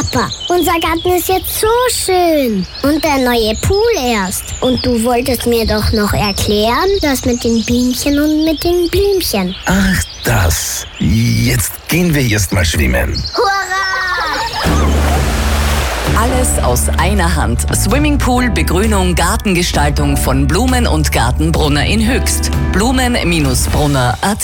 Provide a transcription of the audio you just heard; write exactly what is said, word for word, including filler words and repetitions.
Papa, unser Garten ist jetzt so schön. Und der neue Pool erst. Und du wolltest mir doch noch erklären, das mit den Bienchen und mit den Blümchen. Ach, das. Jetzt gehen wir erst mal schwimmen. Hurra! Alles aus einer Hand. Swimmingpool, Begrünung, Gartengestaltung von Blumen und Gartenbrunner in Höchst. Blumen Bindestrich brunner punkt at